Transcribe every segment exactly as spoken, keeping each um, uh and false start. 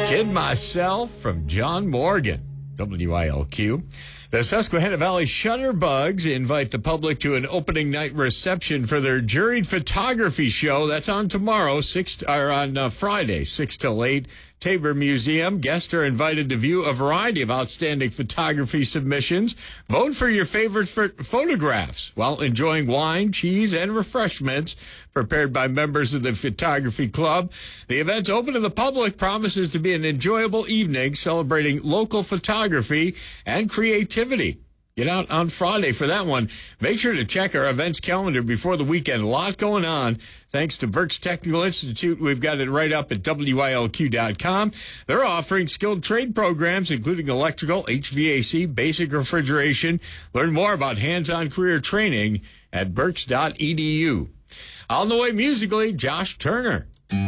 Kid Myself from John Morgan, W I L Q. The Susquehanna Valley Shutterbugs invite the public to an opening night reception for their juried photography show. That's on tomorrow, six or on uh, Friday, six till eight. Tabor Museum. Guests are invited to view a variety of outstanding photography submissions. Vote for your favorite ph- photographs while enjoying wine, cheese, and refreshments prepared by members of the photography club. The event's open to the public, promises to be an enjoyable evening celebrating local photography and creativity. Get out on Friday for that one. Make sure to check our events calendar before the weekend. A lot going on. Thanks to Berks Technical Institute, we've got it right up at W I L Q dot com. They're offering skilled trade programs, including electrical, H V A C, basic refrigeration. Learn more about hands-on career training at berks dot e d u. On the way musically, Josh Turner.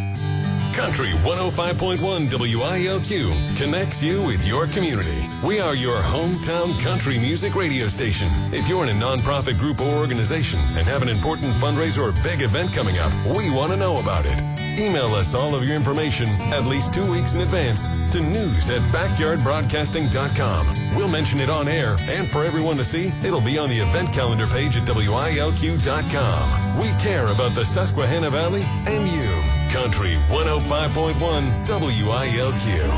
Country one oh five point one W I L Q connects you with your community. We are your hometown country music radio station. If you're in a nonprofit group or organization and have an important fundraiser or big event coming up, we want to know about it. Email us all of your information at least two weeks in advance to news at backyard broadcasting dot com. We'll mention it on air, and for everyone to see, it'll be on the event calendar page at W I L Q dot com. We care about the Susquehanna Valley and you. Country one oh five point one W I L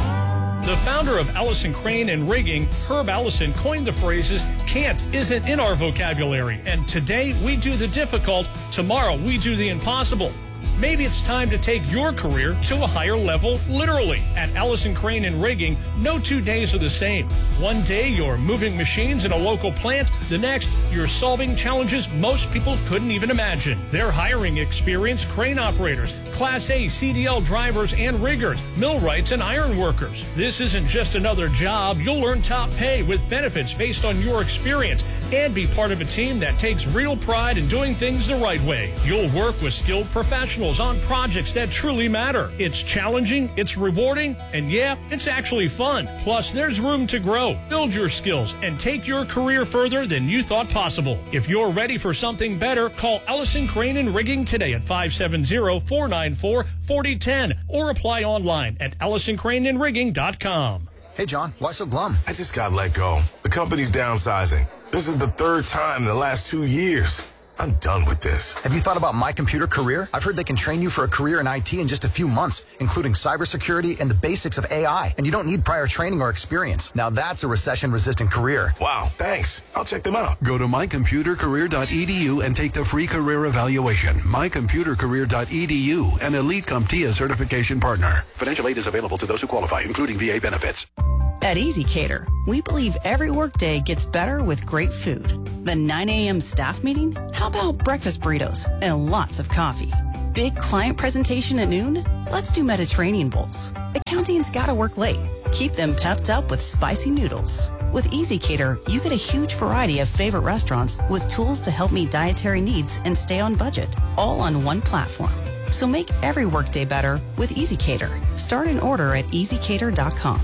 Q. The founder of Allison Crane and Rigging, Herb Allison, coined the phrases, can't isn't in our vocabulary. And today we do the difficult, tomorrow we do the impossible. Maybe it's time to take your career to a higher level, literally. At Allison Crane and Rigging, no two days are the same. One day, you're moving machines in a local plant. The next, you're solving challenges most people couldn't even imagine. They're hiring experienced crane operators, Class A C D L drivers and riggers, millwrights and iron workers. This isn't just another job. You'll earn top pay with benefits based on your experience and be part of a team that takes real pride in doing things the right way. You'll work with skilled professionals on projects that truly matter. It's challenging, it's rewarding, and yeah, it's actually fun. Plus, there's room to grow, build your skills, and take your career further than you thought possible. If you're ready for something better, call Allison Crane and Rigging today at five seven zero, four nine four, four zero one zero or apply online at allison crane and rigging dot com. Hey, John, why so glum? I just got let go. The company's downsizing. This is the third time in the last two years. I'm done with this. Have you thought about My Computer Career? I've heard they can train you for a career in I T in just a few months, including cybersecurity and the basics of A I. And you don't need prior training or experience. Now that's a recession-resistant career. Wow, thanks. I'll check them out. Go to my computer career dot e d u and take the free career evaluation. my computer career dot e d u, an Elite CompTIA certification partner. Financial aid is available to those who qualify, including V A benefits. At EasyCater, we believe every workday gets better with great food. The nine a.m. staff meeting? How about breakfast burritos and lots of coffee? Big client presentation at noon? Let's do Mediterranean bowls. Accounting's gotta work late. Keep them pepped up with spicy noodles. With EasyCater, you get a huge variety of favorite restaurants with tools to help meet dietary needs and stay on budget, all on one platform. So make every workday better with EasyCater. Start an order at easy cater dot com.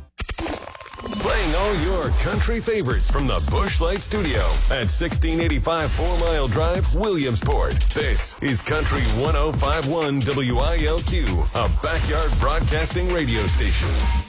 Playing all your country favorites from the Busch Light Studio at sixteen eighty-five Four Mile Drive, Williamsport. This is Country one oh five point one W I L Q, a backyard broadcasting radio station.